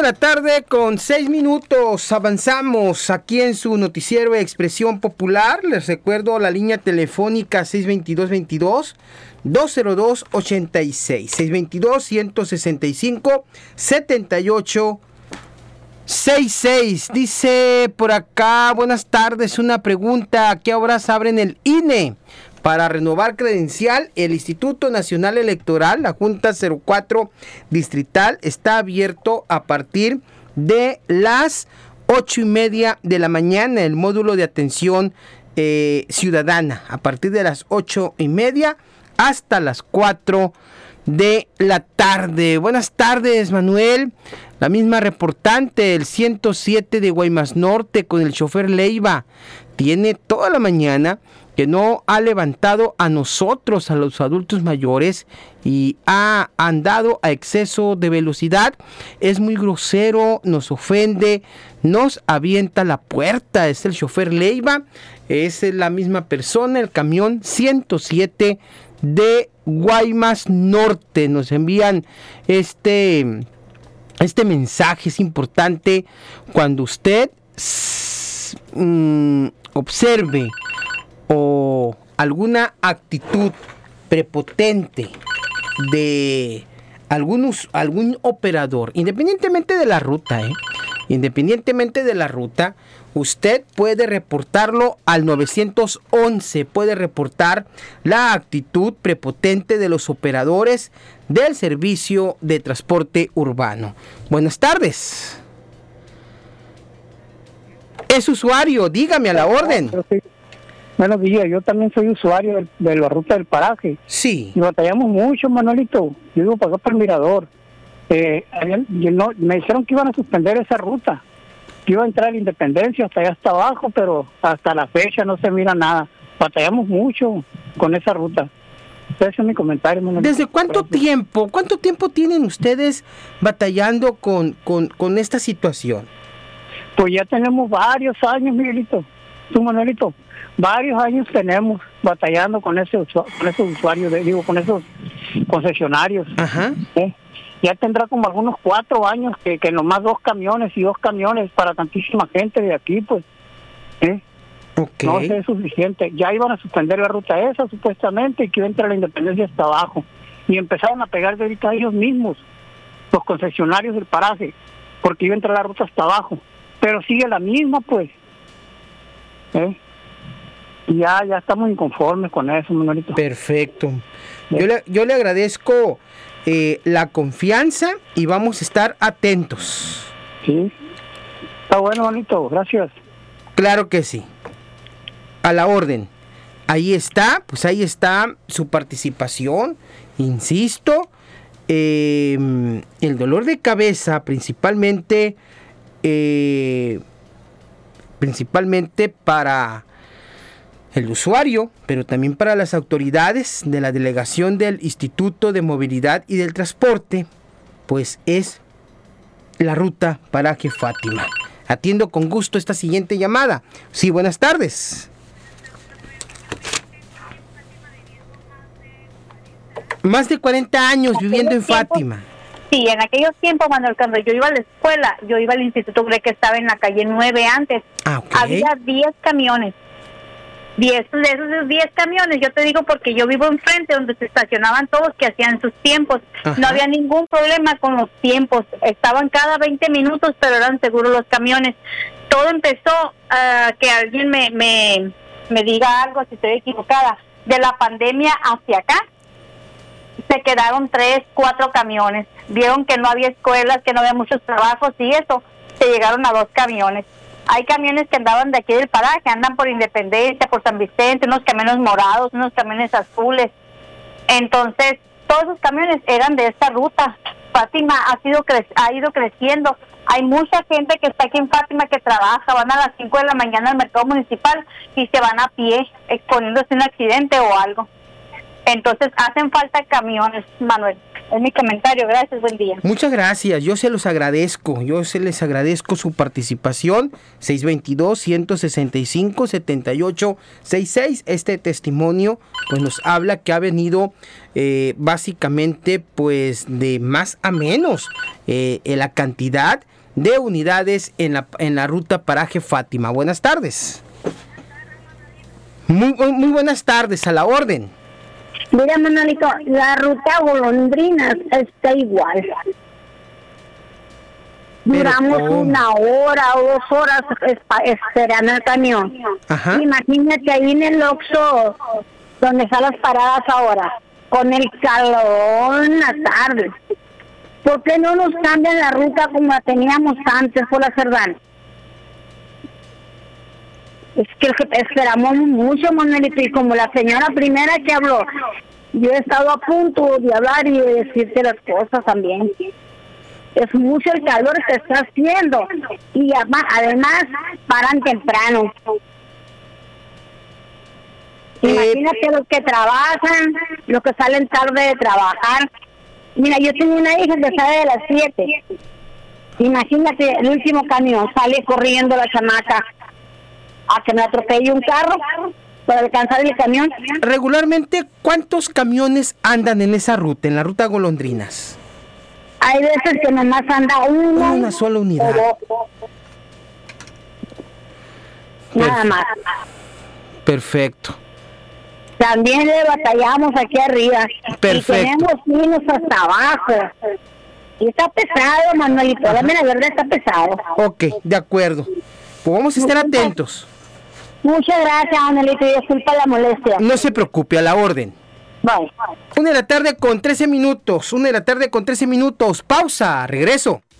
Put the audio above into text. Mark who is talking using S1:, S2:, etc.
S1: de la tarde con 6 minutos. Avanzamos aquí en su noticiero Expresión Popular. Les recuerdo la línea telefónica 622-22-202-86. 622-165-7866. Dice por acá, buenas tardes, una pregunta. ¿A qué horas abren el INE? Para renovar credencial, el Instituto Nacional Electoral, la Junta 04 Distrital, está abierto a partir de las 8:30 de la mañana, el módulo de atención ciudadana, a partir de las 8:30 hasta las 4 de la tarde. Buenas tardes, Manuel. La misma reportante, el 107 de Guaymas Norte, con el chofer Leiva. Tiene toda la mañana que no ha levantado a nosotros, a los adultos mayores, y ha andado a exceso de velocidad. Es muy grosero, nos ofende, nos avienta la puerta. Es el chofer Leiva, es la misma persona, el camión 107 de Guaymas Norte. Nos envían este mensaje. Es importante cuando usted observe o alguna actitud prepotente de algún operador, independientemente de la ruta, usted puede reportarlo al 911, puede reportar la actitud prepotente de los operadores del servicio de transporte urbano. Buenas tardes. Es usuario, dígame a la orden.
S2: Buenos días, yo también soy usuario de la ruta del paraje.
S1: Sí.
S2: Y batallamos mucho, Manuelito. Yo digo, pasó por el Mirador. Me dijeron que iban a suspender esa ruta. Que iba a entrar a la Independencia hasta allá hasta abajo, pero hasta la fecha no se mira nada. Batallamos mucho con esa ruta. Ese es mi comentario, Manuelito.
S1: ¿Desde cuánto tiempo tienen ustedes batallando con esta situación?
S2: Pues ya tenemos varios años, Miguelito. Tú, Manuelito. Varios años tenemos batallando con esos usuarios, con esos concesionarios.
S1: Ajá.
S2: Ya tendrá como algunos 4 años que nomás 2 camiones para tantísima gente de aquí, pues.
S1: Okay.
S2: No sé, es suficiente. Ya iban a suspender la ruta esa, supuestamente, y que iba a entrar la Independencia hasta abajo. Y empezaron a pegar de ahorita ellos mismos, los concesionarios del paraje, porque iba a entrar la ruta hasta abajo. Pero sigue la misma, pues. Ya estamos inconformes con eso, Manuelito.
S1: Perfecto. Yo le agradezco la confianza y vamos a estar atentos.
S2: Sí. Está bueno, Manito. Gracias.
S1: Claro que sí. A la orden. Ahí está su participación. Insisto, el dolor de cabeza principalmente para el usuario, pero también para las autoridades de la delegación del Instituto de Movilidad y del Transporte, pues es la ruta Paraje Fátima. Atiendo con gusto esta siguiente llamada. Sí, buenas tardes. Más de 40 años viviendo en Fátima.
S3: Sí, en aquellos tiempos, Manuel, cuando yo iba a la escuela, yo iba al instituto que estaba en la calle 9 antes.
S1: Okay.
S3: Había 10 camiones. 10 de esos 10 camiones, yo te digo porque yo vivo enfrente donde se estacionaban todos que hacían sus tiempos. Ajá. No había ningún problema con los tiempos. Estaban cada 20 minutos, pero eran seguros los camiones. Todo empezó que alguien me diga algo si estoy equivocada. De la pandemia hacia acá, se quedaron 3, 4 camiones. Vieron que no había escuelas, que no había muchos trabajos y eso, se llegaron a 2 camiones. Hay camiones que andaban de aquí del paraje, andan por Independencia, por San Vicente, unos camiones morados, unos camiones azules. Entonces, todos esos camiones eran de esta ruta. Fátima ha ido creciendo. Hay mucha gente que está aquí en Fátima que trabaja, van a las 5 de la mañana al mercado municipal y se van a pie, exponiéndose a un accidente o algo. Entonces hacen falta camiones, Manuel. Es mi comentario, gracias, buen día.
S1: Muchas gracias, yo se les agradezco su participación. 622-165-7866. Este testimonio pues nos habla que ha venido básicamente pues de más a menos la cantidad de unidades en la ruta Paraje Fátima. Buenas tardes. Muy buenas tardes, a la orden.
S4: Mira, Manolito, la ruta Golondrinas está igual. Duramos una hora o 2 horas esperando el camión.
S1: Ajá.
S4: Imagínate ahí en el Oxxo, donde están las paradas ahora, con el calor en la tarde. ¿Por qué no nos cambian la ruta como la teníamos antes por la Cerdán? Es que esperamos mucho, Manuelito, y como la señora primera que habló, yo he estado a punto de hablar y de decirte las cosas también. Es mucho el calor que está haciendo y además paran temprano. Imagínate los que trabajan, los que salen tarde de trabajar. Mira, yo tengo una hija que sale de las 7. Imagínate, el último camión, sale corriendo la chamaca a que me atropelle un carro para alcanzar el camión.
S1: Regularmente, ¿cuántos camiones andan en esa ruta, en la ruta Golondrinas?
S4: Hay veces que nomás anda
S1: una sola unidad.
S4: Nada más.
S1: Perfecto.
S4: También le batallamos aquí arriba.
S1: Perfecto.
S4: Y tenemos pinos hasta abajo. Y está pesado, Manuelito. Dame la verdad, está pesado.
S1: Ok, de acuerdo. Pues vamos a estar atentos.
S4: Muchas gracias, Manuelito, y disculpa la molestia.
S1: No se preocupe, a la orden.
S4: Bye.
S1: 1:13 p.m. 1:13 p.m. Pausa, regreso.